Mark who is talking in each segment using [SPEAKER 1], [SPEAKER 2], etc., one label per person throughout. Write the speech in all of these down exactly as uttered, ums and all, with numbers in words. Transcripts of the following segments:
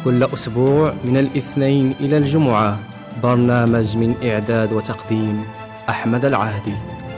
[SPEAKER 1] كل أسبوع من الاثنين إلى الجمعة، برنامج من إعداد وتقديم أحمد العهدي.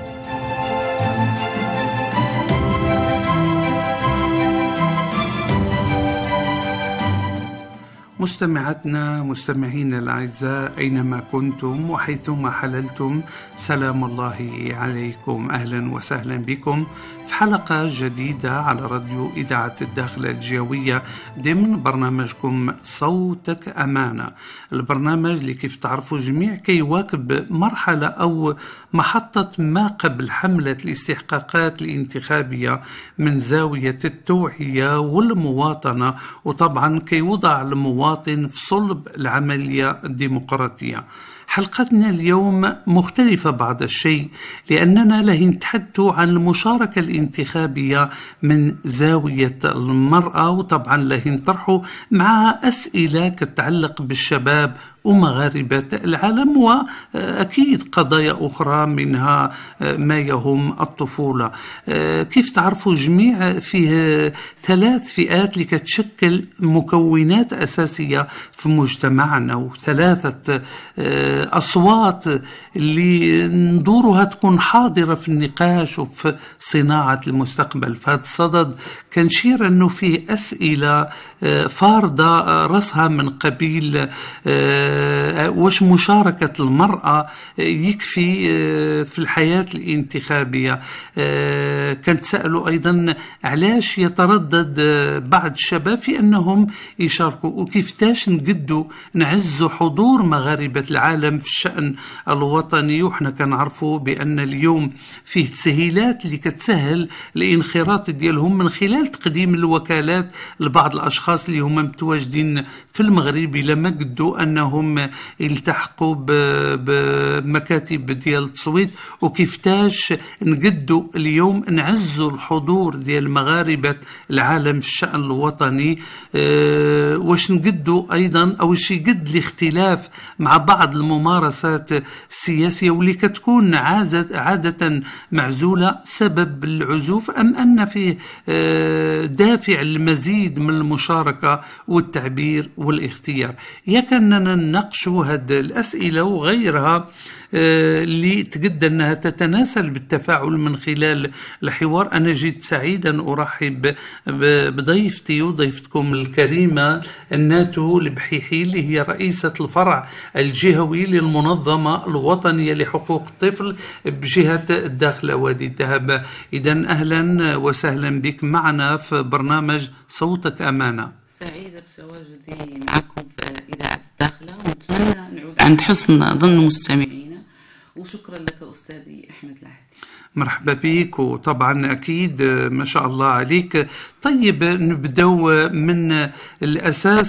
[SPEAKER 2] مستمعاتنا مستمعينا الأعزاء أينما كنتم وحيثما حللتم، سلام الله عليكم. أهلا وسهلا بكم في حلقة جديدة على راديو إذاعة الداخلة الجوية ضمن برنامجكم صوتك أمانة. البرنامج اللي كيف تعرفوا جميع كي يواكب مرحلة أو محطة ما قبل حملة الاستحقاقات الانتخابية من زاوية التوعية والمواطنة، وطبعا كي يوضع المواطن في صلب العملية الديمقراطية. حلقتنا اليوم مختلفة بعض الشيء، لأننا لا نتحدث عن المشاركة الانتخابية من زاوية المرأة، وطبعا لا نطرح مع أسئلة تتعلق بالشباب ومغاربة العالم، وأكيد قضايا أخرى منها ما يهم الطفولة. كيف تعرفوا جميع فيه ثلاث فئات اللي كتشكل مكونات أساسية في مجتمعنا، وثلاثة أصوات اللي ندورها تكون حاضرة في النقاش وفي صناعة المستقبل. في هذا الصدد كنشير أنه فيه أسئلة فاردة رأسها من قبيل واش مشاركة المرأة يكفي في الحياة الانتخابية؟ كنت سألوا أيضا علاش يتردد بعض الشباب في أنهم يشاركوا، وكيف تاش نقدوا نعزوا حضور مغاربة العالم في الشأن الوطني. وحنا كنعرفوا بأن اليوم فيه تسهيلات اللي كتسهل الانخراط ديالهم من خلال تقديم الوكالات لبعض الأشخاص اللي هم متواجدين في المغرب لما قدوا أنهم يلتحقوا بمكاتب ديال التصويت. وكيفتاش نقدوا اليوم نعزوا الحضور ديال مغاربة العالم في الشأن الوطني. أه واش نقدوا أيضا أو شي قد الاختلاف مع بعض الممارسات السياسية واللي كتكون عادة معزولة سبب العزوف، أم أن فيه أه دافع المزيد من المشاركة والتعبير والاختيار. يا كاننا نناقشوا هذه الأسئلة وغيرها اللي تقدر أنها تتناسل بالتفاعل من خلال الحوار. أنا جيت سعيدا أرحب بضيفتي وضيفتكم الكريمة الناتو البحيحي، اللي هي رئيسة الفرع الجهوي للمنظمة الوطنية لحقوق الطفل بجهة الداخلة وادي الذهب. إذن أهلا وسهلا بك معنا في برنامج صوتك أمانة.
[SPEAKER 3] سعيدة بتواجدي معكم في إذاعة الداخلة، ونتمنى نعود عند حسن ظن مستمعينا. وشكرا لك أستاذي أحمد العهدي.
[SPEAKER 2] مرحبا بك، وطبعا أكيد ما شاء الله عليك. طيب نبدأ من الأساس.